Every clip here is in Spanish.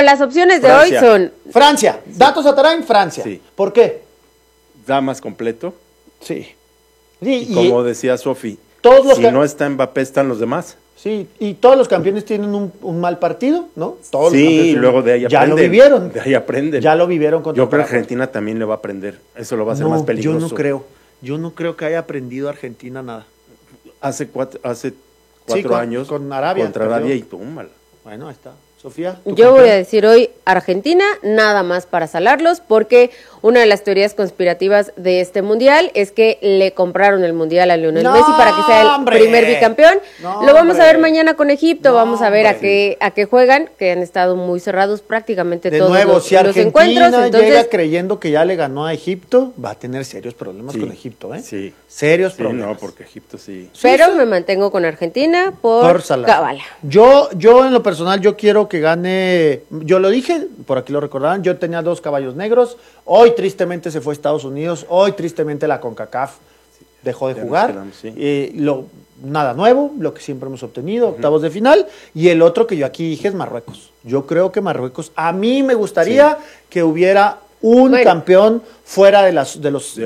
las opciones de Francia. hoy son... Francia, datos Atarain, Francia. Sí. ¿Por qué? Da más completo. Sí. Y como decía Sofi, todos los si no está Mbappé, están los demás. Sí, y todos los campeones tienen un mal partido, ¿no? Todos los Sí, campeones y luego de ahí ya aprenden. lo vivieron. De ahí aprenden. Ya lo vivieron contra Yo creo que Paraguay. Argentina también le va a aprender. Eso lo va a hacer No, más peligroso. Yo no creo que haya aprendido Argentina nada. Hace cuatro con- años con Arabia, contra perdió. Arabia y tómala. Bueno, ahí está. Sofía. ¿tu Yo voy campeón? a decir hoy Argentina, nada más para salarlos, porque una de las teorías conspirativas de este mundial es que le compraron el mundial a Lionel ¡No, Messi para que sea el hombre! primer bicampeón. ¡No, Lo vamos a ver hombre! mañana con Egipto, ¡No, vamos a ver hombre! a qué juegan, que han estado muy cerrados prácticamente De todos nuevo, los, si los Argentina encuentros. Entonces, llega creyendo que ya le ganó a Egipto, va a tener serios problemas Sí, con Egipto, ¿eh? sí. Serios Sí, problemas. no, porque Egipto sí. pero me mantengo con Argentina por Salah. cábala. Yo en lo personal, yo quiero que gane, yo lo dije, por aquí lo recordarán, yo tenía 2 caballos negros, hoy tristemente se fue a Estados Unidos, hoy tristemente la CONCACAF dejó de ya nos jugar, quedamos, sí. nada nuevo, lo que siempre hemos obtenido, octavos de final, y el otro que yo aquí dije es Marruecos. Yo creo que Marruecos, a mí me gustaría que hubiera un campeón fuera de los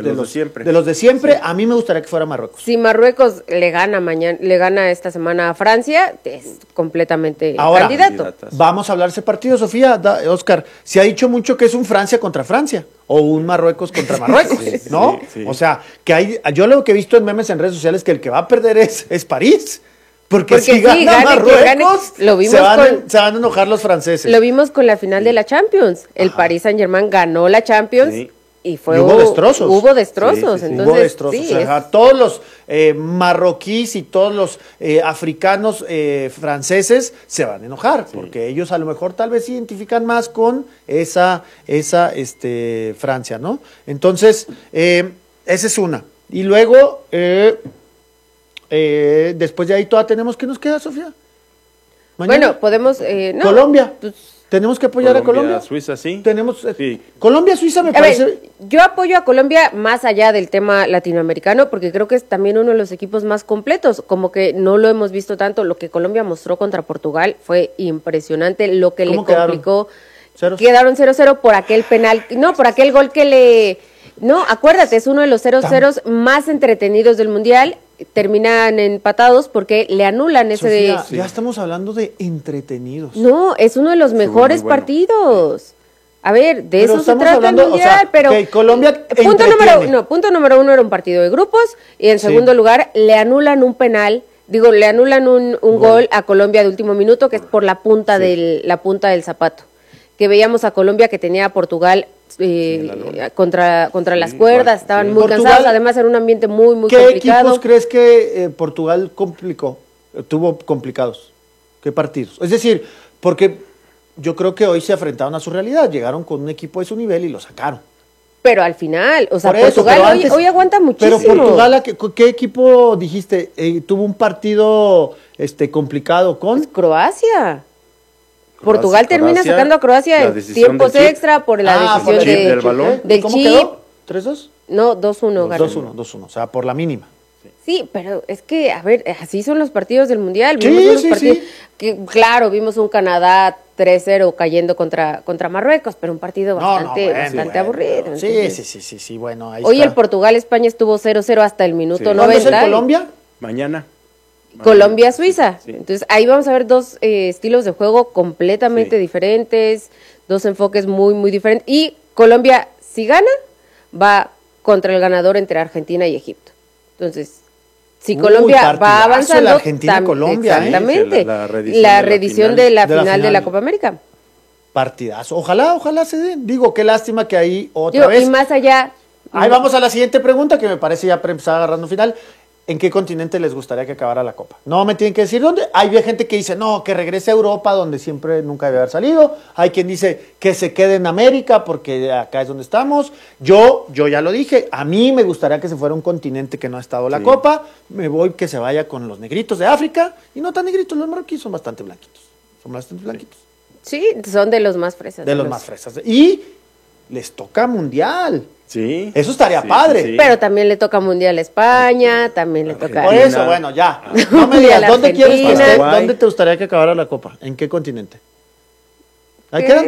de siempre. A mí me gustaría que fuera Marruecos. Si Marruecos le gana esta semana a Francia, es completamente Ahora, candidato. vamos a hablar de ese partido, Sofía. Oscar, se ha dicho mucho que es un Francia contra Francia o un Marruecos contra Marruecos, Sí, ¿no? sí. O sea, yo lo que he visto en memes en redes sociales que el que va a perder es París. Porque si sí, gana Marruecos, lo vimos se van a enojar los franceses. Lo vimos con la final de la Champions. El Paris Saint-Germain ganó la Champions Sí. y fue Y hubo destrozos. Hubo destrozos. Sí, sí, sí. Entonces, Hubo destrozos. sí, O sea, todos los marroquíes y todos los africanos franceses se van a enojar, porque ellos a lo mejor tal vez se identifican más con esa Francia, ¿no? Entonces, esa es una. Y luego, después de ahí toda tenemos, ¿qué nos queda, Sofía? Mañana. bueno, podemos... no, Colombia. pues, Tenemos que apoyar a Colombia. Suiza, sí. Tenemos Sí. Colombia, Suiza me a parece. ver, yo apoyo a Colombia más allá del tema latinoamericano, porque creo que es también uno de los equipos más completos, como que no lo hemos visto tanto. Lo que Colombia mostró contra Portugal fue impresionante, lo que le ¿Cómo quedaron? complicó. ¿Ceros? Quedaron 0-0 por aquel penal, no, por aquel gol que le... No, acuérdate, es uno de los 0-0 más entretenidos del Mundial. Terminan empatados porque le anulan ese... Sofía, ya estamos hablando de entretenidos. No, es uno de los mejores muy bueno. partidos. A ver, de Pero eso se estamos trata hablando, el Mundial, o sea, pero... que Colombia punto entretiene. número uno era un partido de grupos, y en segundo lugar le anulan un penal, le anulan un gol a Colombia de último minuto, que es por la punta la punta del zapato. Que veíamos a Colombia que tenía a Portugal contra las cuerdas, igual, estaban sí. muy Portugal, cansados, además era un ambiente muy, muy ¿Qué complicado. equipos crees que Portugal tuvo complicados? ¿Qué partidos? Es decir, porque yo creo que hoy se enfrentaron a su realidad, llegaron con un equipo de su nivel y lo sacaron. Pero al final, o sea, Por eso, Portugal pero hoy, antes- hoy aguanta muchísimo. Pero Portugal, ¿qué equipo dijiste? ¿Tuvo un partido complicado con? Croacia. Portugal termina Croacia, sacando a Croacia la en decisión tiempos del chip. extra por la por decisión el chip del balón. del ¿Cómo chip. quedó? ¿3-2? No, 2-1 ganó. 2-1, o sea, por la mínima. Sí, pero es que, a ver, así son los partidos del Mundial. Sí, Vimos unos sí, partidos sí. que, claro, vimos un Canadá 3-0 cayendo contra Marruecos, pero un partido bastante aburrido. Sí, Entonces, sí, bueno, ahí hoy está. el Portugal-España estuvo 0-0 hasta el minuto Sí. 90. ¿Cuándo es el Colombia? Mañana. Colombia-Suiza. Sí. Entonces ahí vamos a ver dos estilos de juego completamente Sí. diferentes, dos enfoques muy, muy diferentes. Y Colombia, si gana, va contra el ganador entre Argentina y Egipto. Entonces, si Colombia va partidazo avanzando, la Argentina-Colombia, exactamente, Sí, la la reedición reedición de de la la final. final de la Copa América. Partidazo. Ojalá se den. Digo, qué lástima que ahí otra Digo, vez. y más allá, Ahí vamos a la siguiente pregunta, que me parece ya para empezar agarrando final. ¿En qué continente les gustaría que acabara la Copa? No me tienen que decir dónde. Hay gente que dice, no, que regrese a Europa, donde siempre nunca debe haber salido. Hay quien dice que se quede en América, porque acá es donde estamos. Yo ya lo dije, a mí me gustaría que se fuera un continente que no ha estado la Sí. Copa. Me voy que se vaya con los negritos de África. Y no tan negritos, los marroquíes son bastante blanquitos. Son bastante blanquitos. sí, son de los más fresas. De los más fresas. Y les toca mundial. Sí. Eso estaría Sí, padre. sí. Pero también le toca Mundial a España, también le toca... Por eso, bueno, ya. No me Mundial digas, ¿dónde quieres que Argentina. esté? ¿Dónde te gustaría que acabara la Copa? ¿En qué continente? Ahí ¿Qué? quedan